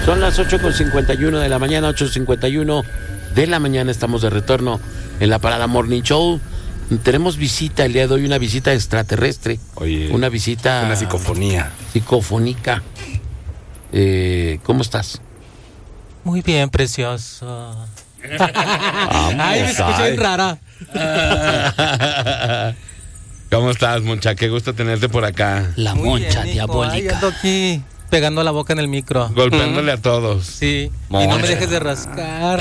Son las 8:51 de la mañana, 8:51 de la mañana. Estamos de retorno en la Parada Morning Show. Tenemos visita el día de hoy, una visita extraterrestre. Oye, una visita... Una psicofonía. Psicofónica. ¿Cómo estás? Muy bien, precioso. Ay, me escuché bien rara. ¿Cómo estás, Moncha? Qué gusto tenerte por acá. La Muy Moncha bien, hijo. diabólica. Ay, ando aquí pegando la boca en el micro. Golpeándole a todos. Sí, Moncha. y no me dejes de rascar.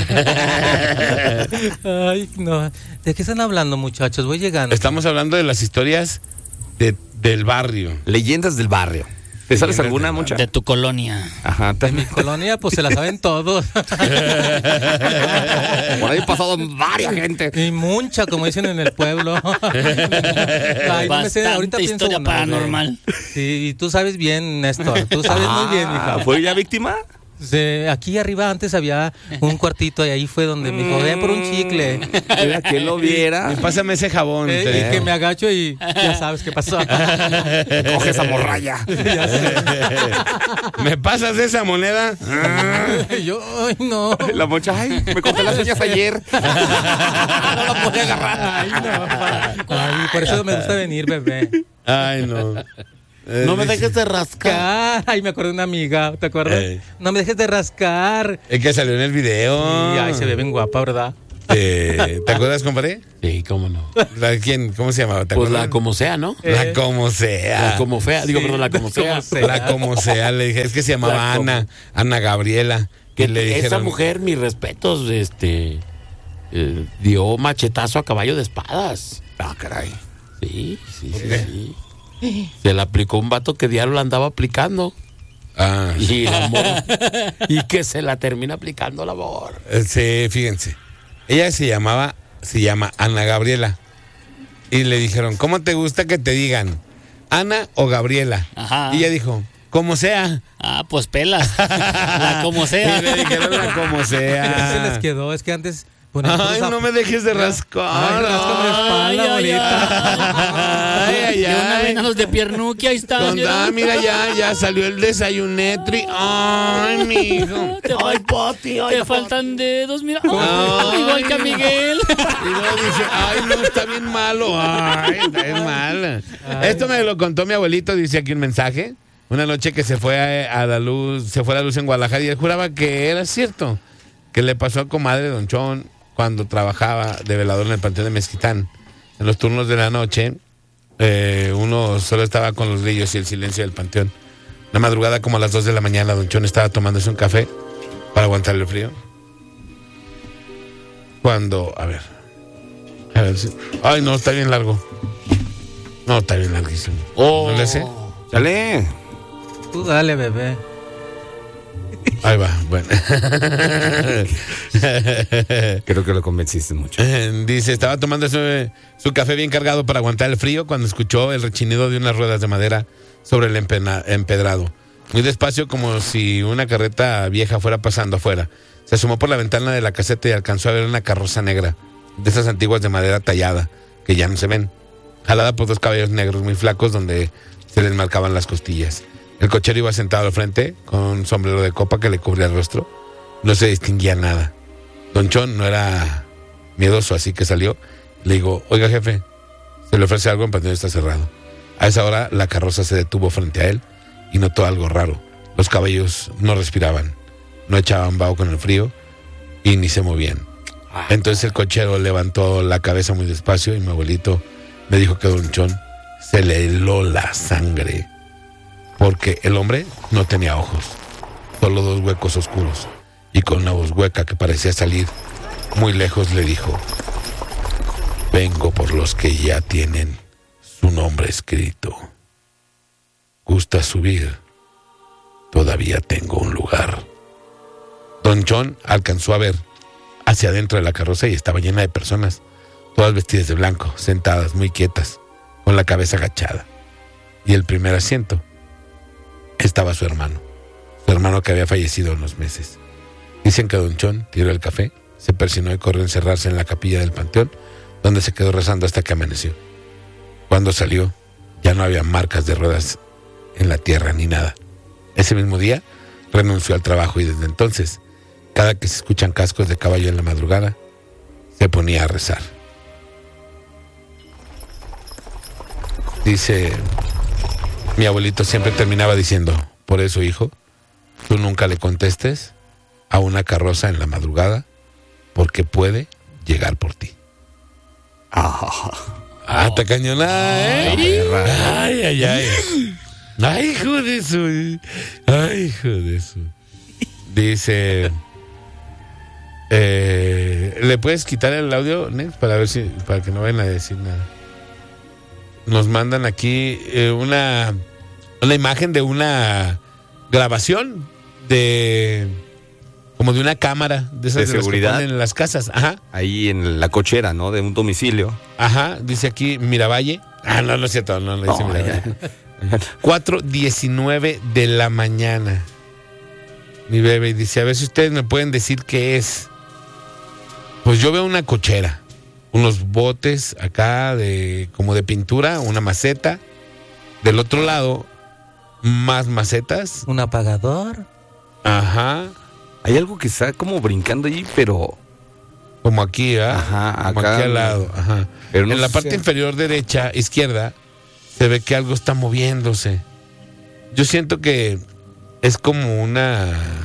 Ay, no. ¿De qué están hablando, muchachos? Voy llegando. Estamos hablando de las historias del barrio. Leyendas del barrio. ¿Te sabes alguna, Moncha? De tu colonia. Ajá. En mi colonia, pues se la saben todos. Por ahí ha pasado varias gente. Y muncha, como dicen en el pueblo. Ay, no me sé, ahorita Bastante pienso historia una, paranormal. Sí, y tú sabes bien, Néstor. Tú sabes muy bien, hija. ¿Fue ya víctima? Sí, aquí arriba antes había un cuartito y ahí fue donde me dijo, ven por un chicle. Mira, que lo viera. Y pásame ese jabón. te Y digo. que me agacho y ya sabes qué pasó. Coge esa morralla. Ya sé. ¿Me pasas esa moneda? Y yo, ay, no. La Moncha, ay, me corté las uñas ayer. No la podía agarrar. Ay, no. Ay, por eso me gusta venir, bebé. Ay, no. No me dejes de rascar. Ay, me acuerdo de una amiga, ¿te acuerdas? No me dejes de rascar. Es que salió en el video. Y ay, se ve bien guapa, ¿verdad? ¿Te acuerdas, compadre? Sí, cómo no. ¿La de quién? ¿Cómo se llamaba? ¿Te Pues acuerdas? la como sea, ¿no? La como sea. La como fea. Digo, Sí, perdón, la como sea. La como sea. Le dije, es que se llamaba La como- Ana Gabriela. Que Y le esa dijeron, mujer, mis respetos, dio machetazo a caballo de espadas. Ah, caray. Sí. Se le aplicó un vato que diario la andaba aplicando. Ah, Y la morra- y que se la termina aplicando la morra. sí, fíjense. Ella se llama Ana Gabriela. Y le dijeron, ¿cómo te gusta que te digan? ¿Ana o Gabriela? Ajá. Y ella dijo, como sea. Ah, pues pelas. La como sea. Y le dijeron la como Se les sea. quedó, es que antes... Ay, no me dejes de rascar. Ay, ráscame la espalda, bonita. Ay, Y una vez a los de Piernuki, ahí está. Mira, ya salió el desayunetri. Ay, mijo. Ay, Pati, Te faltan dedos, mira. Ay. Igual que a Miguel. Y luego dice, ay, no, está bien malo. Ay, está bien mal. Esto me lo contó mi abuelito, dice aquí un mensaje. Una noche que se fue a la luz en Guadalajara y él juraba que era cierto. Que le pasó a comadre Don Chon cuando trabajaba de velador en el Panteón de Mezquitán. En los turnos de la noche, uno solo estaba con los grillos y el silencio del panteón. La madrugada, como a las 2 de la mañana, Don Chon estaba tomándose un café para aguantar el frío. Cuando, a ver si... Ay, no, está bien largo. No, está bien larguísimo. Oh. ¿No le sé? Sale. Tú dale, bebé. Ahí va, bueno. Creo que lo convenciste mucho. Dice, estaba tomando su café bien cargado para aguantar el frío cuando escuchó el rechinido de unas ruedas de madera sobre el empedrado. Muy despacio, como si una carreta vieja fuera pasando afuera. Se asomó por la ventana de la caseta y alcanzó a ver una carroza negra, de esas antiguas de madera tallada, que ya no se ven, jalada por dos caballos negros muy flacos donde se les marcaban las costillas. El cochero iba sentado al frente, con un sombrero de copa que le cubría el rostro. No se distinguía nada. Don Chon no era miedoso, así que salió. Le digo, oiga, jefe, se le ofrece algo, el panteón está cerrado. A esa hora, la carroza se detuvo frente a él y notó algo raro. Los caballos no respiraban, no echaban vaho con el frío y ni se movían. Entonces el cochero levantó la cabeza muy despacio y mi abuelito me dijo que Don Chon se le heló la sangre. Porque el hombre no tenía ojos, solo dos huecos oscuros. Y con una voz hueca que parecía salir muy lejos le dijo, vengo por los que ya tienen su nombre escrito. ¿Gusta subir? Todavía tengo un lugar. Don Chon alcanzó a ver hacia adentro de la carroza y estaba llena de personas, todas vestidas de blanco, sentadas muy quietas, con la cabeza agachada. Y el primer asiento estaba su hermano que había fallecido en los meses. Dicen que Don Chon tiró el café, se persinó y corrió a encerrarse en la capilla del panteón, donde se quedó rezando hasta que amaneció. Cuando salió, ya no había marcas de ruedas en la tierra ni nada. Ese mismo día, renunció al trabajo y desde entonces, cada que se escuchan cascos de caballo en la madrugada, se ponía a rezar. Dice, mi abuelito siempre terminaba diciendo, por eso, hijo, tú nunca le contestes a una carroza en la madrugada, porque puede llegar por ti. Está cañonada, ¿eh? Ay, ay, ay. Ay, hijo de eso. Ay, hijo de eso. Dice, ¿le puedes quitar el audio, Nex? Para que no vayan a decir nada. Nos mandan aquí una imagen de una grabación como de una cámara de esas de seguridad las que ponen en las casas. Ajá. Ahí en la cochera, ¿no? De un domicilio. Ajá, dice aquí Miravalle. No es cierto, no dice Miravalle. 4:19 de la mañana. Mi bebé dice, a ver si ustedes me pueden decir qué es. Pues yo veo una cochera, unos botes acá como de pintura, una maceta. Del otro lado, más macetas. Un apagador. Ajá. Hay algo que está como brincando allí, pero... Como aquí, ¿eh? Ajá, como acá, aquí al lado. Ajá. Pero no en la sé. parte inferior derecha, izquierda, se ve que algo está moviéndose. Yo siento que es como una...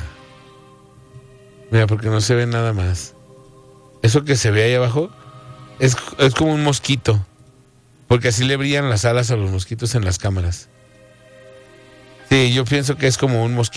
Mira, porque no se ve nada más. Eso que se ve ahí abajo es como un mosquito. Porque así le brillan las alas a los mosquitos en las cámaras. Sí, yo pienso que es como un mosquito.